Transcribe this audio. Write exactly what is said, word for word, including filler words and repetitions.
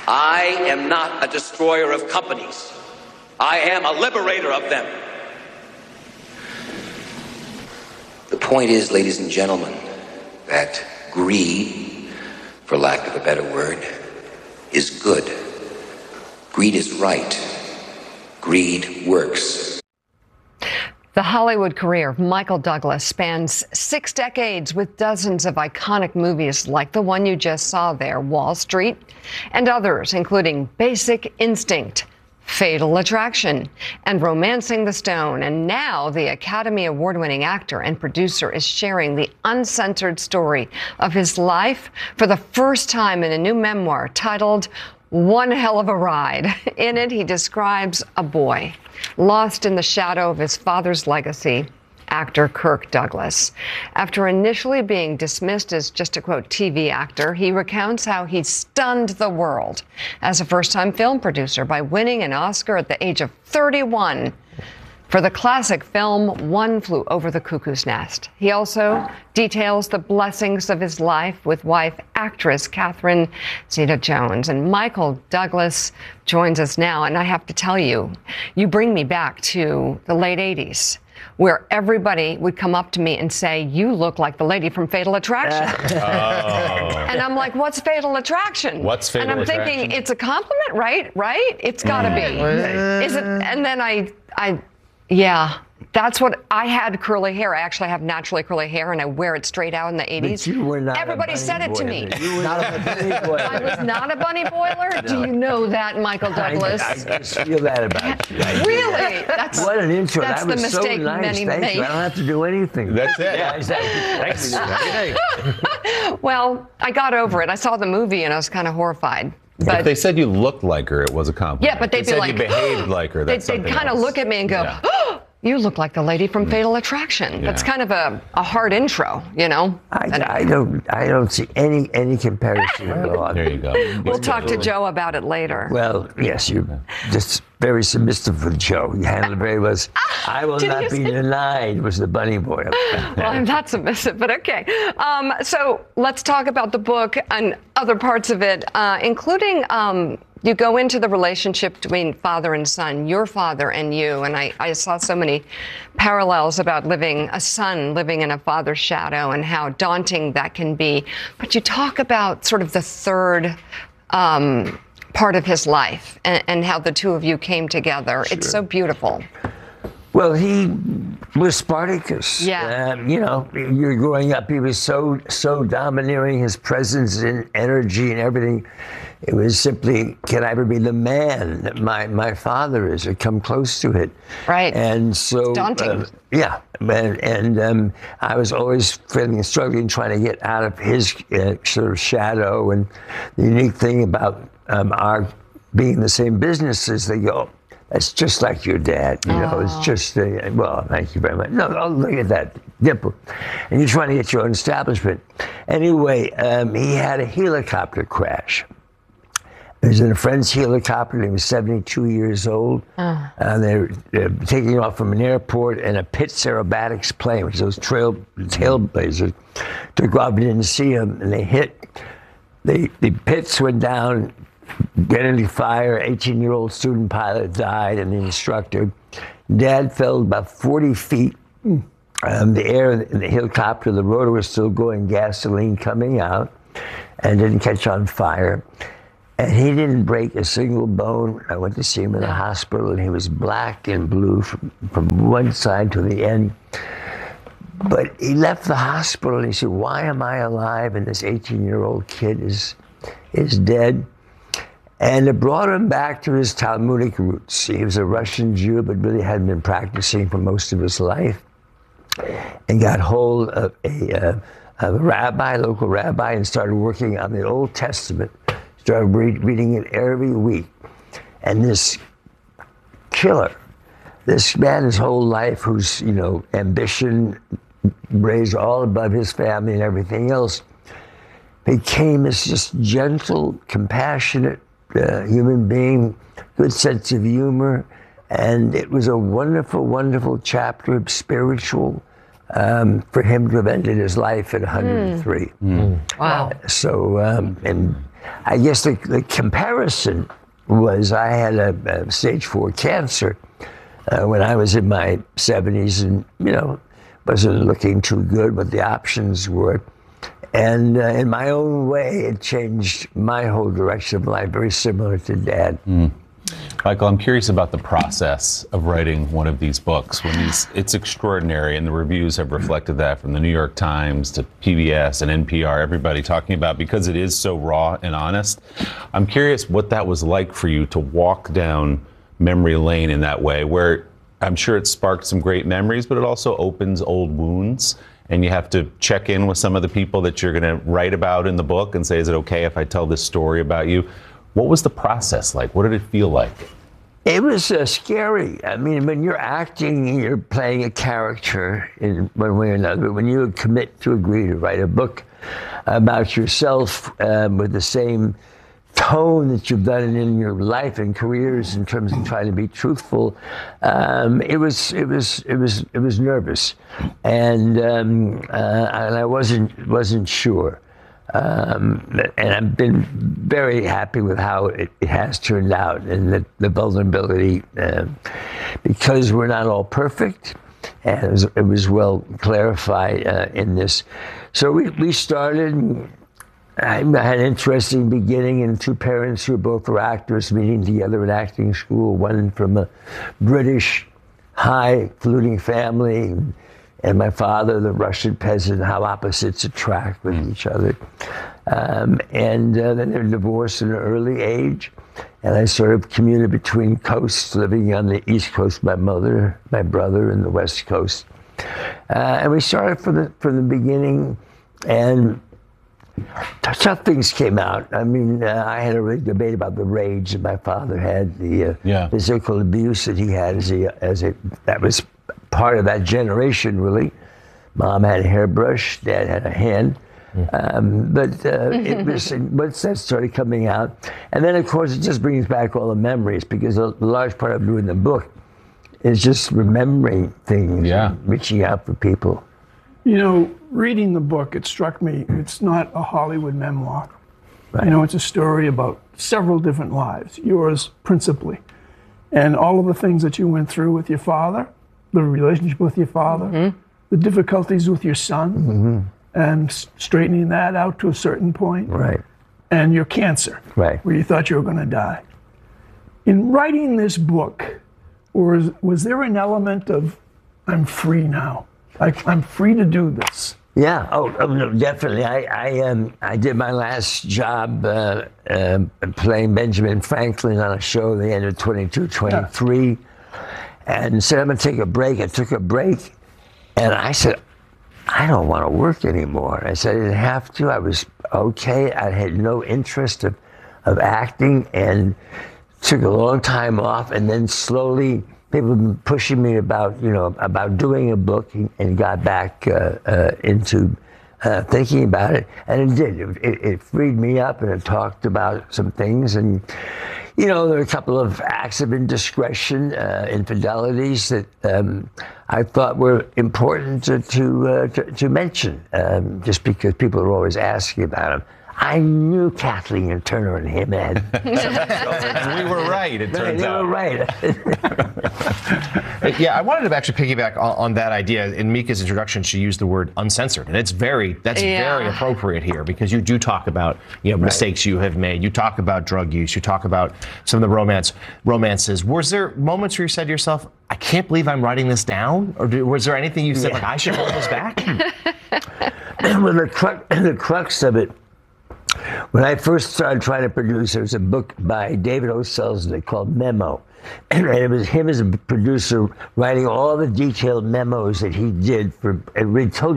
I am not a destroyer of companies. I am a liberator of them. The point is, ladies and gentlemen, that greed, for lack of a better word, is good. Greed is right. Greed works. The Hollywood career of Michael Douglas spans six decades with dozens of iconic movies like the one you just saw there, Wall Street, and others, including Basic Instinct, Fatal Attraction, and Romancing the Stone. And now the Academy Award-winning actor and producer is sharing the uncensored story of his life for the first time in a new memoir titled One Hell of a Ride. In it, he describes a boy lost in the shadow of his father's legacy, actor Kirk Douglas. After initially being dismissed as just a, quote, T V actor, he recounts how he stunned the world as a first-time film producer by winning an Oscar at the age of thirty-one for the classic film One Flew Over the Cuckoo's Nest. He also details the blessings of his life with wife, actress Catherine Zeta-Jones. And Michael Douglas joins us now. And I have to tell you, you bring me back to the late eighties, where everybody would come up to me and say, you look like the lady from Fatal Attraction. Oh. And I'm like, what's Fatal Attraction? What's Fatal And I'm Attraction? thinking, it's a compliment, right? Right? It's gotta be. Is it? And then I, I, yeah, that's what, I had curly hair. I actually have naturally curly hair, and I wear it straight out in the eighties. But you were not Everybody a bunny said it to me. boiler. You were not a bunny boiler. I was not a bunny boiler? Do you know that, Michael Douglas? I, I just feel that about you. Really? That's, What an intro. that's That the was mistake so nice. many Thank made. you. I don't have to do anything. That's it. Yeah, exactly. Thank you. Well, I got over it. I saw the movie, and I was kind of horrified. But if they said you looked like her, it was a compliment. Yeah, but they'd If they be said like, you behaved like her. They'd, That's they'd something kind of else. look at me and go, Yeah. oh, you look like the lady from Fatal Attraction. That's kind of a, a hard intro, you know? I, I don't. I don't see any any comparison at all. There you go. We'll talk to Joe about it later. Well, yes, you're just very submissive with Joe. You handle it very well. I will Did not you be say- denied was the bunny boy. Well, I'm not submissive, but okay. Um, so let's talk about the book and other parts of it, uh, including um, you go into the relationship between father and son, your father and you. And I, I saw so many parallels about living, a son living in a father's shadow and how daunting that can be. But you talk about sort of the third um, part of his life and, and how the two of you came together. Sure. It's so beautiful. Well, he was Spartacus. Yeah. Um, you know, you're growing up, he was so so domineering, his presence and energy and everything. It was simply, can I ever be the man that my, my father is, or come close to it? Right. And so, It's daunting. uh, yeah, and, and um, I was always feeling, struggling, trying to get out of his uh, sort of shadow. And the unique thing about um, our being in the same business is they go, that's just like your dad, you know, it's just, uh, well, thank you very much. No, oh, look at that dimple. And you're trying to get your own establishment. Anyway, um, he had a helicopter crash. He was in a friend's helicopter, and he was seventy-two years old. Oh. And they're, they're taking off from an airport, and a Pitts Aerobatics plane, which is those trail, tailblazers, took off and didn't see him, and they hit. They, the Pitts went down, deadly fire, eighteen-year-old student pilot died, and the instructor. Dad fell about forty feet. Um, the air in the helicopter, the rotor was still going, gasoline coming out, and didn't catch on fire. And he didn't break a single bone. I went to see him in the hospital, and he was black and blue from, from one side to the end. But he left the hospital, and he said, why am I alive? And this eighteen-year-old kid is, is dead. And it brought him back to his Talmudic roots. He was a Russian Jew, but really hadn't been practicing for most of his life. And got hold of a, uh, of a rabbi, local rabbi, and started working on the Old Testament. Started read, reading it every week. And this killer, this man his whole life whose, you know, ambition raised all above his family and everything else, became this just gentle, compassionate uh, human being, good sense of humor. And it was a wonderful, wonderful chapter of spiritual um, for him to have ended his life at one hundred three. Mm. Wow. So, um, and I guess the, the comparison was I had a, a stage four cancer uh, when I was in my seventies, and you know, wasn't looking too good what the options were. And uh, in my own way, it changed my whole direction of life, very similar to Dad. Mm. Michael, I'm curious about the process of writing one of these books. When these, it's extraordinary, and the reviews have reflected that, from the New York Times to P B S and N P R, everybody talking about, because it is so raw and honest. I'm curious what that was like for you to walk down memory lane in that way, where I'm sure it sparked some great memories, but it also opens old wounds. And you have to check in with some of the people that you're going to write about in the book and say, is it okay if I tell this story about you? What was the process like? What did it feel like? It was uh, scary. I mean, when you're acting, you're playing a character in one way or another. When you commit to agree to write a book about yourself um, with the same tone that you've done in your life and careers in terms of trying to be truthful, um, it was it was it was it was nervous, and um, uh, and I wasn't wasn't sure. Um, and I've been very happy with how it, it has turned out, and the, the vulnerability, uh, because we're not all perfect, and it was, it was well clarified uh, in this. So we, we started. I had an interesting beginning, and two parents who both were actors meeting together in acting school, one from a British high-fluting family, and my father, the Russian peasant, how opposites attract with mm. each other. Um, and uh, then they were divorced at an early age, and I sort of commuted between coasts, living on the East Coast, my mother, my brother, and the West Coast. Uh, and we started from the, from the beginning, and tough things came out. I mean, uh, I had a big debate about the rage that my father had, the uh, yeah. physical abuse that he had as a, as a, that was part of that generation, really. Mom had a hairbrush, Dad had a hand. Um, but uh, it was, once that started coming out, and then of course it just brings back all the memories, because a large part of doing the book is just remembering things, yeah. and reaching out for people. You know, reading the book, it struck me, it's not a Hollywood memoir. Right. You know, it's a story about several different lives, yours principally. And all of the things that you went through with your father, the relationship with your father, mm-hmm. the difficulties with your son, mm-hmm. and straightening that out to a certain point. Right. And your cancer, right. where you thought you were going to die. In writing this book, was, was there an element of, I'm free now? Like, I'm free to do this. Yeah. Oh, oh no, definitely. I I um I did my last job uh, uh, playing Benjamin Franklin on a show at the end of twenty-two, twenty-three, yeah. and said I'm gonna take a break. I took a break, and I said, I don't want to work anymore. I said I didn't have to. I was okay. I had no interest of of acting, and took a long time off, and then slowly. People have been pushing me about, you know, about doing a book, and got back uh, uh, into uh, thinking about it, and it did. It, it, it freed me up, and it talked about some things, and you know, there were a couple of acts of indiscretion, uh, infidelities that um, I thought were important to to, uh, to, to mention, um, just because people are always asking about them. I knew Kathleen Turner and him had. And we were right, it turns they out. They were right. Yeah, I wanted to actually piggyback on, on that idea. In Mika's introduction, she used the word uncensored, and it's very, that's yeah. very appropriate here, because you do talk about, you know, right. mistakes you have made. You talk about drug use. You talk about some of the romance romances. Was there moments where you said to yourself, I can't believe I'm writing this down? Or do, was there anything you said, yeah. like, I should hold this back? Well, the, cru- the crux of it, when I first started trying to produce, there was a book by David O. Selznick called Memo. And it was him as a producer writing all the detailed memos that he did for, and we told